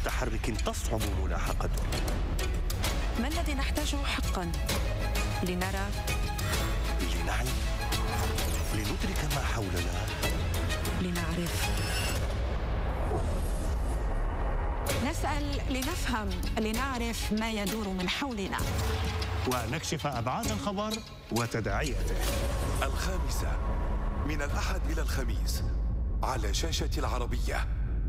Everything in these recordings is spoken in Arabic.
متحرك تصعب ملاحقته. ما الذي نحتاجه حقا لنرى، لنعي، لندرك ما حولنا، لنعرف، نسأل لنفهم، لنعرف ما يدور من حولنا، ونكشف أبعاد الخبر وتداعياته. 5 من الأحد إلى الخميس على شاشة العربية.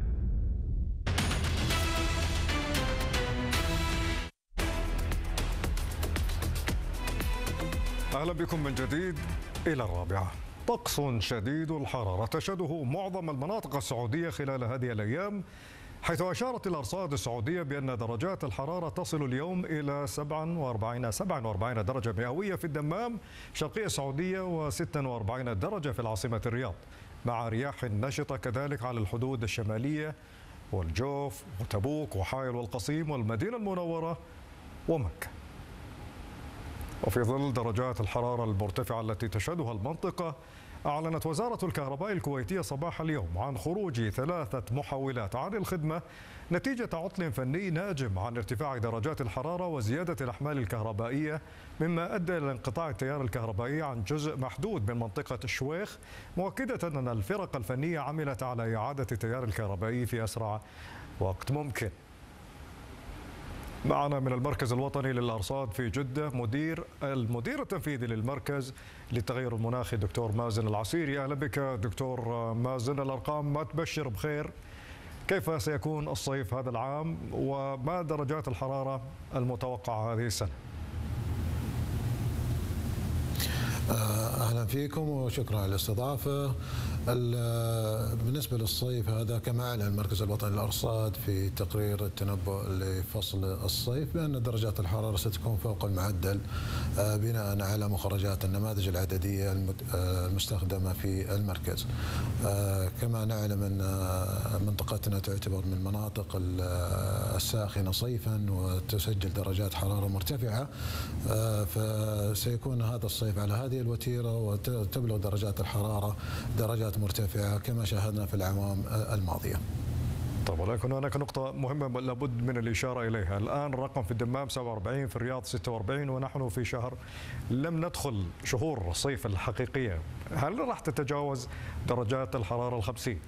أهلا بكم من جديد إلى الرابعة. طقس شديد الحرارة تشهده معظم المناطق السعودية خلال هذه الأيام، حيث أشارت الأرصاد السعودية بأن درجات الحرارة تصل اليوم إلى 47 درجة مئوية في الدمام شرقية السعودية و46 درجة في العاصمة الرياض، مع رياح نشطة كذلك على الحدود الشمالية والجوف وتبوك وحائل والقصيم والمدينة المنورة ومكة. وفي ظل درجات الحرارة المرتفعة التي تشهدها المنطقة، أعلنت وزارة الكهرباء الكويتية صباح اليوم عن خروج 3 محولات عن الخدمة نتيجة عطل فني ناجم عن ارتفاع درجات الحرارة وزيادة الأحمال الكهربائية، مما أدى إلى انقطاع التيار الكهربائي عن جزء محدود من منطقة الشويخ، مؤكدة أن الفرق الفنية عملت على إعادة التيار الكهربائي في أسرع وقت ممكن. معنا من المركز الوطني للأرصاد في جدة المدير التنفيذي للمركز للتغير المناخي دكتور مازن العسيري. أهلا بك دكتور مازن. الأرقام ما تبشر بخير، كيف سيكون الصيف هذا العام وما درجات الحرارة المتوقعة هذه السنة؟ أهلا فيكم وشكرا على الاستضافة. بالنسبة للصيف هذا، كما أعلن المركز الوطني للأرصاد في تقرير التنبؤ لفصل الصيف بأن درجات الحرارة ستكون فوق المعدل بناء على مخرجات النماذج العددية المستخدمة في المركز. كما نعلم أن منطقتنا تعتبر من المناطق الساخنة صيفا وتسجل درجات حرارة مرتفعة، فسيكون هذا الصيف على هذه الوتيرة وتبلغ درجات الحرارة درجات مرتفعة كما شاهدنا في الأعوام الماضية. طيب، ولكن هناك نقطة مهمة لابد من الإشارة إليها. الآن الرقم في الدمام 47، في الرياض 46، ونحن في شهر لم ندخل شهور الصيف الحقيقية. هل راح تتجاوز درجات الحرارة 50؟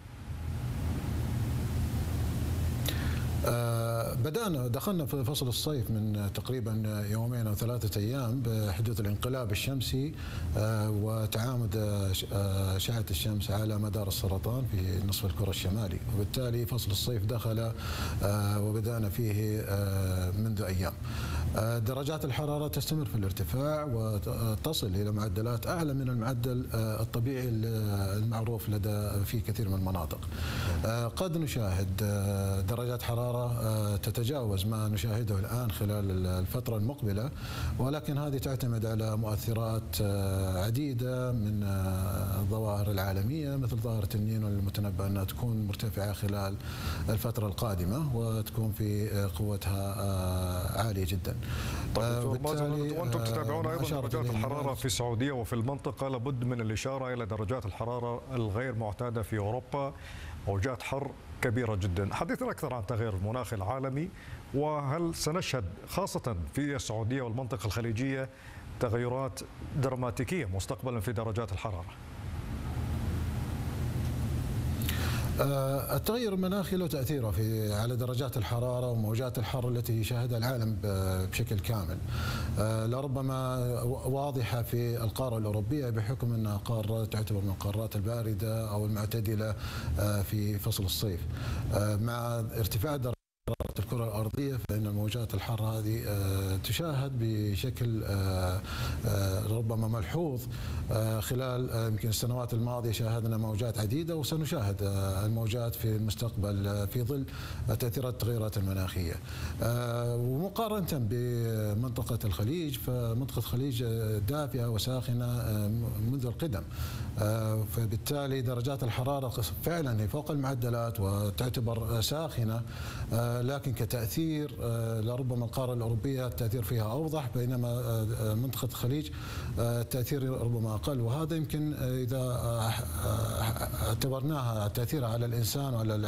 دخلنا في فصل الصيف من تقريبا يومين أو 3 أيام بحدوث الانقلاب الشمسي وتعامد أشعة الشمس على مدار السرطان في نصف الكرة الشمالي، وبالتالي فصل الصيف دخل وبدأنا فيه منذ أيام. درجات الحرارة تستمر في الارتفاع وتصل إلى معدلات أعلى من المعدل الطبيعي المعروف لدى في كثير من المناطق. قد نشاهد درجات حرارة تتجاوز ما نشاهده الآن خلال الفترة المقبلة، ولكن هذه تعتمد على مؤثرات عديدة من الظواهر العالمية مثل ظاهرة النينو المتنبأ أنها تكون مرتفعة خلال الفترة القادمة وتكون في قوتها عالية جدا. طيب وانتم تتابعون ايضا درجات الحراره في السعوديه وفي المنطقه، لابد من الاشاره الى درجات الحراره الغير معتاده في اوروبا، موجات حر كبيره جدا. حدثنا اكثر عن تغير المناخ العالمي، وهل سنشهد خاصه في السعوديه والمنطقه الخليجيه تغيرات دراماتيكيه مستقبلا في درجات الحراره؟ التغير المناخي له تأثيره على درجات الحرارة وموجات الحر التي يشاهدها العالم بشكل كامل. لربما واضحة في القارة الأوروبية بحكم أنها قارة تعتبر من القارات الباردة أو المعتدلة في فصل الصيف. مع ارتفاع درجات الكرة الأرضية فإن الموجات الحارة هذه تشاهد بشكل ربما ملحوظ. خلال يمكن السنوات الماضية شاهدنا موجات عديدة وسنشاهد الموجات في المستقبل في ظل تأثيرات التغيرات المناخية. ومقارنة بمنطقة الخليج، فمنطقة الخليج دافئة وساخنة منذ القدم، فبالتالي درجات الحرارة فعلا هي فوق المعدلات وتعتبر ساخنة، لكن كتأثير لربما القارة الأوروبية التأثير فيها أوضح، بينما منطقة الخليج التأثير ربما أقل. وهذا يمكن إذا اعتبرناها تأثيرها على الإنسان وعلى